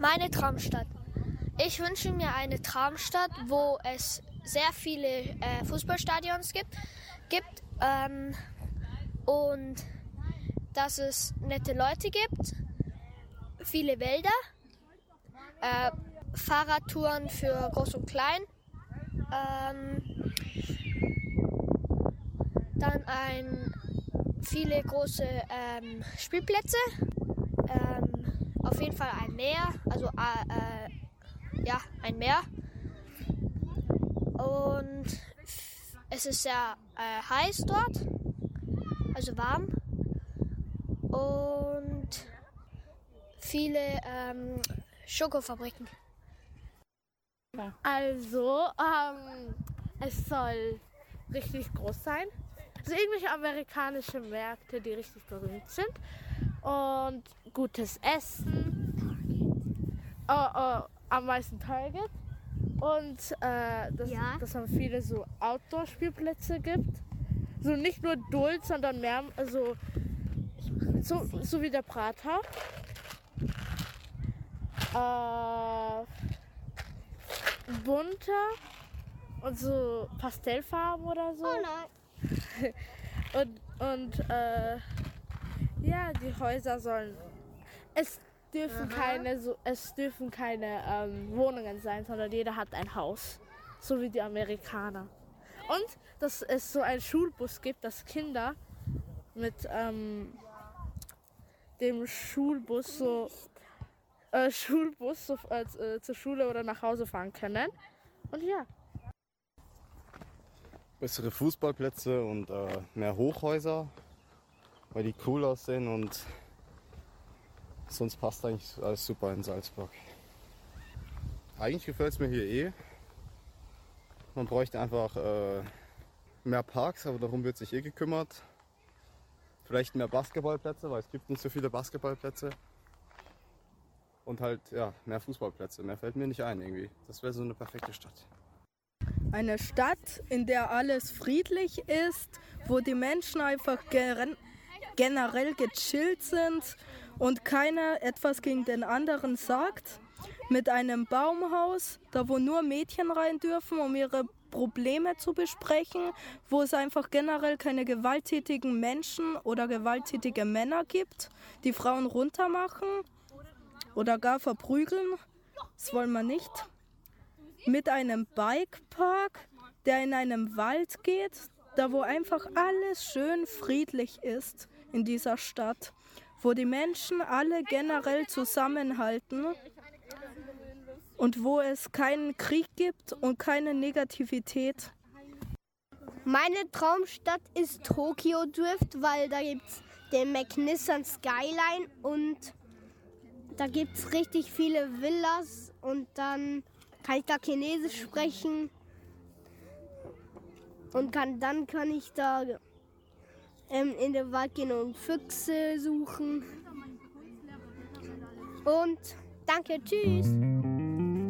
Meine Traumstadt. Ich wünsche mir eine Traumstadt, wo es sehr viele Fußballstadions gibt und dass es nette Leute gibt, viele Wälder, Fahrradtouren für Groß und Klein, dann viele große Spielplätze, auf jeden Fall ein Meer, also ein Meer. Und es ist sehr heiß dort, also warm. Und viele Schokofabriken. Also, es soll richtig groß sein. Also irgendwelche amerikanische Märkte, die richtig berühmt sind. Und gutes Essen. Am meisten Target. Und dass man viele so Outdoor-Spielplätze gibt. So nicht nur Duld, sondern mehr, also so wie der Prater. Bunter und so Pastellfarben oder so. Oh nein. und die Häuser sollen. Es dürfen keine Wohnungen sein, sondern jeder hat ein Haus, so wie die Amerikaner. Und dass es so einen Schulbus gibt, dass Kinder mit dem Schulbus zur Schule oder nach Hause fahren können. Und ja. Bessere Fußballplätze und mehr Hochhäuser, weil die cool aussehen und sonst passt eigentlich alles super in Salzburg. Eigentlich gefällt es mir hier Man bräuchte einfach mehr Parks, aber darum wird sich gekümmert. Vielleicht mehr Basketballplätze, weil es gibt nicht so viele Basketballplätze. Und halt, mehr Fußballplätze. Mehr fällt mir nicht ein irgendwie. Das wäre so eine perfekte Stadt. Eine Stadt, in der alles friedlich ist, wo die Menschen einfach generell gechillt sind und keiner etwas gegen den anderen sagt. Mit einem Baumhaus, da wo nur Mädchen rein dürfen, um ihre Probleme zu besprechen, wo es einfach generell keine gewalttätigen Menschen oder gewalttätige Männer gibt, die Frauen runtermachen oder gar verprügeln. Das wollen wir nicht. Mit einem Bikepark, der in einem Wald geht, da wo einfach alles schön friedlich ist in dieser Stadt, wo die Menschen alle generell zusammenhalten und wo es keinen Krieg gibt und keine Negativität. Meine Traumstadt ist Tokyo Drift, weil da gibt es den McNissan Skyline und da gibt es richtig viele Villas und dann kann ich da Chinesisch sprechen und dann kann ich da in den Wald gehen und Füchse suchen. Und danke, tschüss.